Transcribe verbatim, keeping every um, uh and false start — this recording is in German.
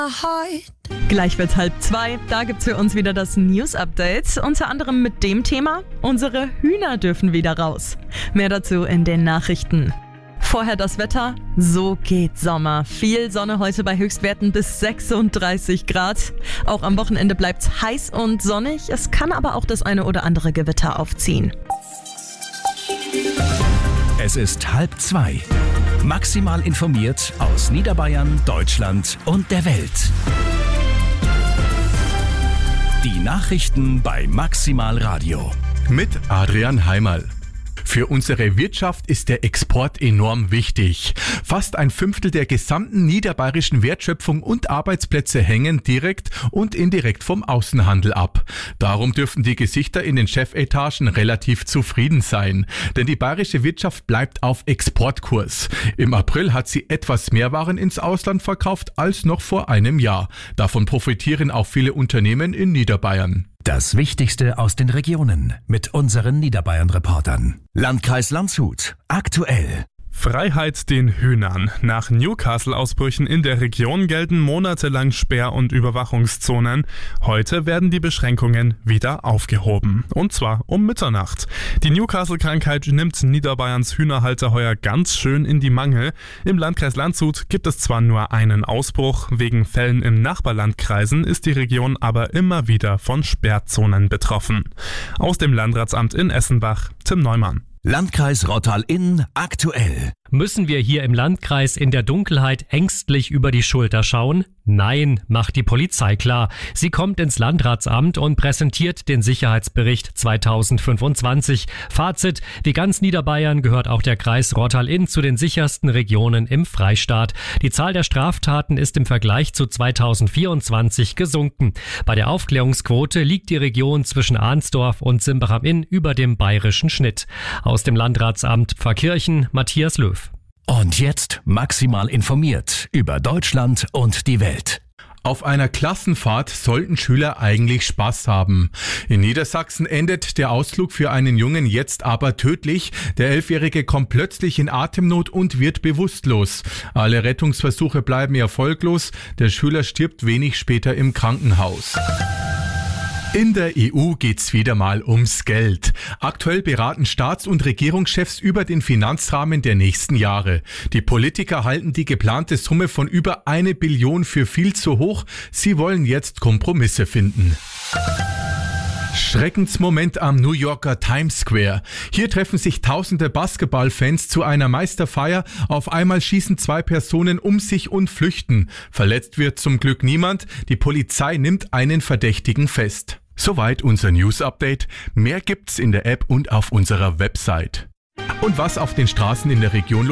Gleich wird's halb zwei, da gibt's für uns wieder das News-Update, unter anderem mit dem Thema, unsere Hühner dürfen wieder raus. Mehr dazu in den Nachrichten. Vorher das Wetter, so geht Sommer. Viel Sonne heute bei Höchstwerten bis sechsunddreißig Grad. Auch am Wochenende bleibt's heiß und sonnig, es kann aber auch das eine oder andere Gewitter aufziehen. Es ist halb zwei. Maximal informiert aus Niederbayern, Deutschland und der Welt. Die Nachrichten bei Maximal Radio. Mit Adrian Heimerl. Für unsere Wirtschaft ist der Export enorm wichtig. Fast ein Fünftel der gesamten niederbayerischen Wertschöpfung und Arbeitsplätze hängen direkt und indirekt vom Außenhandel ab. Darum dürfen die Gesichter in den Chefetagen relativ zufrieden sein. Denn die bayerische Wirtschaft bleibt auf Exportkurs. Im April hat sie etwas mehr Waren ins Ausland verkauft als noch vor einem Jahr. Davon profitieren auch viele Unternehmen in Niederbayern. Das Wichtigste aus den Regionen mit unseren Niederbayern-Reportern. Landkreis Landshut. Aktuell. Freiheit den Hühnern. Nach Newcastle-Ausbrüchen in der Region gelten monatelang Sperr- und Überwachungszonen. Heute werden die Beschränkungen wieder aufgehoben. Und zwar um Mitternacht. Die Newcastle-Krankheit nimmt Niederbayerns Hühnerhalter heuer ganz schön in die Mangel. Im Landkreis Landshut gibt es zwar nur einen Ausbruch, wegen Fällen im Nachbarlandkreisen ist die Region aber immer wieder von Sperrzonen betroffen. Aus dem Landratsamt in Essenbach, Tim Neumann. Landkreis Rottal-Inn aktuell. Müssen wir hier im Landkreis in der Dunkelheit ängstlich über die Schulter schauen? Nein, macht die Polizei klar. Sie kommt ins Landratsamt und präsentiert den Sicherheitsbericht zweitausendfünfundzwanzig. Fazit: Wie ganz Niederbayern gehört auch der Kreis Rottal-Inn zu den sichersten Regionen im Freistaat. Die Zahl der Straftaten ist im Vergleich zu zweitausendvierundzwanzig gesunken. Bei der Aufklärungsquote liegt die Region zwischen Arnsdorf und Simbach am Inn über dem bayerischen Schnitt. Aus dem Landratsamt Pfarrkirchen, Matthias Löw. Und jetzt maximal informiert über Deutschland und die Welt. Auf einer Klassenfahrt sollten Schüler eigentlich Spaß haben. In Niedersachsen endet der Ausflug für einen Jungen jetzt aber tödlich. Der Elfjährige kommt plötzlich in Atemnot und wird bewusstlos. Alle Rettungsversuche bleiben erfolglos. Der Schüler stirbt wenig später im Krankenhaus. In der E U geht's wieder mal ums Geld. Aktuell beraten Staats- und Regierungschefs über den Finanzrahmen der nächsten Jahre. Die Politiker halten die geplante Summe von über eine Billion für viel zu hoch. Sie wollen jetzt Kompromisse finden. Schreckensmoment am New Yorker Times Square. Hier treffen sich tausende Basketballfans zu einer Meisterfeier. Auf einmal schießen zwei Personen um sich und flüchten. Verletzt wird zum Glück niemand. Die Polizei nimmt einen Verdächtigen fest. Soweit unser News-Update. Mehr gibt's in der App und auf unserer Website. Und was auf den Straßen in der Region